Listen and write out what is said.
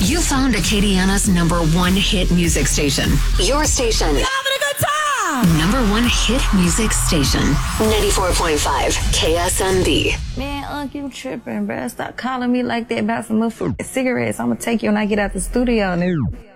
You found Acadiana's #1 hit music station. Your station. You having a good time? #1 hit music station. 94.5 KSMB. Man, you tripping, bruh. Stop calling me like that about some motherfucking cigarettes. I'm gonna take you when I get out the studio, nigga.